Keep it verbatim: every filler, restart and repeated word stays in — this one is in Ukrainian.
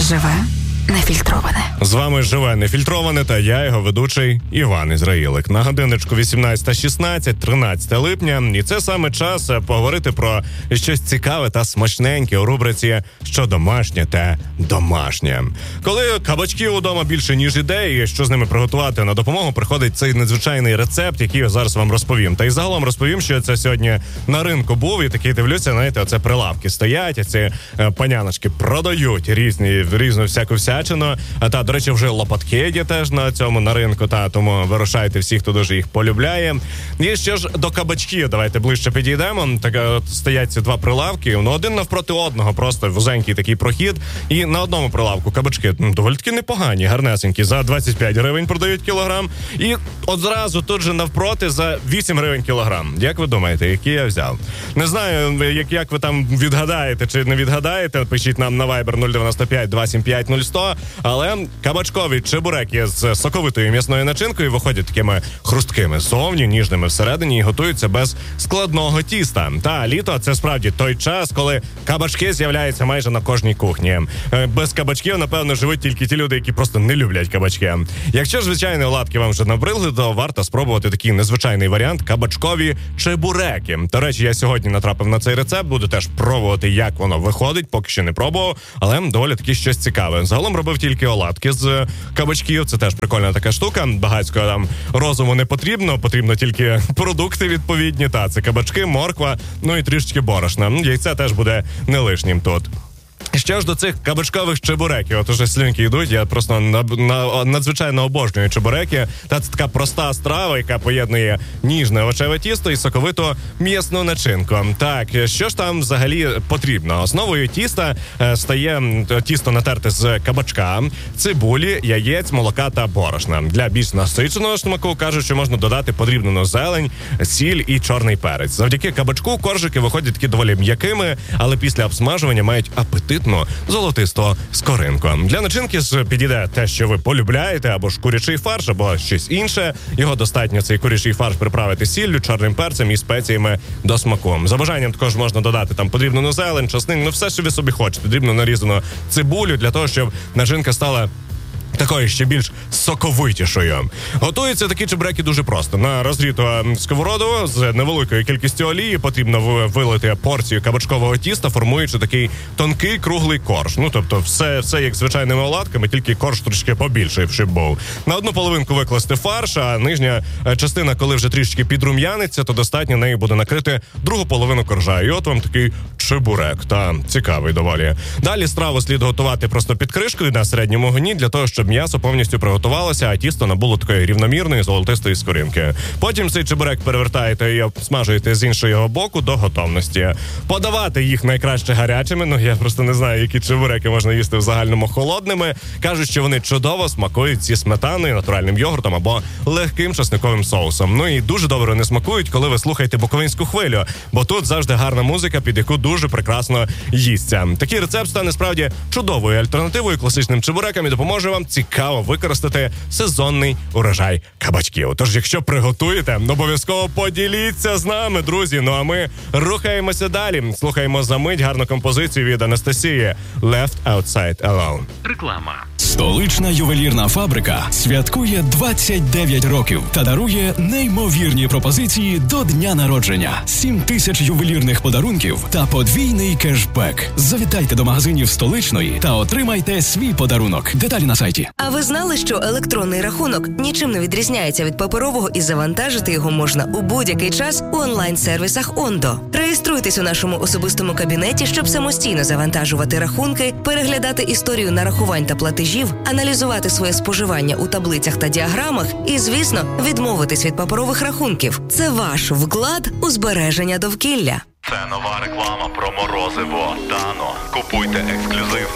Живе нефільтроване. З вами «Живе нефільтроване» та я, його ведучий Іван Ізраїлик. На годиночку вісімнадцята шістнадцять, тринадцяте липня. І це саме час поговорити про щось цікаве та смачненьке у рубриці «Що домашнє та домашнє». Коли кабачків удома більше, ніж ідей, що з ними приготувати, на допомогу приходить цей надзвичайний рецепт, який я зараз вам розповім. Та й загалом розповім, що це сьогодні на ринку був, і такий дивлюся, знаєте, оце прилавки стоять, а ці паняночки продають різні, різну всяку всячину. А та, до речі, вже лопатки є теж на цьому, на ринку, та, тому вирушайте всіх, хто дуже їх полюбляє. І ще ж до кабачків давайте ближче підійдемо. Так, от стоять ці два прилавки, ну, один навпроти одного, просто вузенький такий прохід, і на одному прилавку кабачки, ну, доволі таки непогані, гарнесенькі, за двадцять п'ять гривень продають кілограм, і от зразу тут же навпроти за вісім гривень кілограм. Як ви думаєте, які я взяв? Не знаю, як, як ви там відгадаєте чи не відгадаєте, пишіть нам на Viber нуль дев'яносто п'ять двадцять сім п'ять нуль сто, але кабачкові чебуреки з соковитою м'ясною начинкою виходять такими хрусткими зовні, ніжними всередині і готуються без складного тіста. Та літо – це справді той час, коли кабачки з'являються майже на кожній кухні. Без кабачків, напевно, живуть тільки ті люди, які просто не люблять кабачки. Якщо ж звичайні оладки вам вже набридли, то варто спробувати такий незвичайний варіант – кабачкові чебуреки. До речі, я сьогодні натрапив на цей рецепт, буду теж пробувати, як воно виходить, поки що не пробував, але доволі таки щось цікаве. Загалом робив тільки оладки з кабачків, це теж прикольна така штука, багатського там розуму не потрібно, потрібно тільки продукти відповідні, та це кабачки, морква, ну і трішечки борошна. Яйця теж буде не лишнім тут. Ще ж до цих кабачкових чебуреків, от уже слюнки йдуть, я просто на, на, надзвичайно обожнюю чебуреки. Та це така проста страва, яка поєднує ніжне овочеве тісто і соковиту м'ясну начинку. Так, що ж там взагалі потрібно? Основою тіста е, стає тісто натерте з кабачка, цибулі, яєць, молока та борошна. Для більш насиченого смаку кажуть, що можна додати подрібнену зелень, сіль і чорний перець. Завдяки кабачку коржики виходять такі доволі м'якими, але після обсмажування мають апетит золотисто скоринку. Для начинки ж підійде те, що ви полюбляєте, або ж курячий фарш, або щось інше. Його достатньо, цей курячий фарш, приправити сіллю, чорним перцем і спеціями до смаку. За бажанням також можна додати там подрібнену зелень, часник, ну все, що ви собі хочете. Дрібно нарізану цибулю для того, щоб начинка стала такою ще більш соковитішою. Готуються такі чебуреки дуже просто. На розгріту сковороду з невеликою кількістю олії потрібно вилити порцію кабачкового тіста, формуючи такий тонкий круглий корж. Ну, тобто все, все як звичайними оладками, тільки корж трішки побільший, щоб був. На одну половинку викласти фарш, а нижня частина, коли вже трішки підрум'яниться, то достатньо нею буде накрити другу половину коржа. І от вам такий чебурек. Та цікавий доволі. Далі страву слід готувати просто під кришкою на середньому вогні, для того, щоб м'ясо повністю приготувалося, а тісто набуло такої рівномірної золотистої скоринки. Потім цей чебурек перевертаєте і обсмажуєте з іншого боку до готовності. Подавати їх найкраще гарячими, ну я просто не знаю, які чебуреки можна їсти в загальному холодними. Кажуть, що вони чудово смакують зі сметаною, натуральним йогуртом або легким часниковим соусом. Ну і дуже добре не смакують, коли ви слухаєте Буковинську хвилю, бо тут завжди гарна музика, під яку дуже прекрасно їсться. Такий рецепт стане справді чудовою альтернативою класичним чебурекам і допоможе вам цікаво використати сезонний урожай кабачків. Тож, якщо приготуєте, обов'язково поділіться з нами, друзі. Ну а ми рухаємося далі. Слухаємо за мить гарну композицію від Анастасії «Left Outside Alone». Реклама. Столична ювелірна фабрика святкує двадцять дев'ять років та дарує неймовірні пропозиції до дня народження. сім тисяч ювелірних подарунків та подвійний кешбек. Завітайте до магазинів Столичної та отримайте свій подарунок. Деталі на сайті. А ви знали, що електронний рахунок нічим не відрізняється від паперового і завантажити його можна у будь-який час у онлайн-сервісах Ондо? Реєструйтесь у нашому особистому кабінеті, щоб самостійно завантажувати рахунки, переглядати історію нарахувань та платежів, аналізувати своє споживання у таблицях та діаграмах і, звісно, відмовитись від паперових рахунків. Це ваш вклад у збереження довкілля. Це нова реклама про морозиво Дано. Купуйте ексклюзивне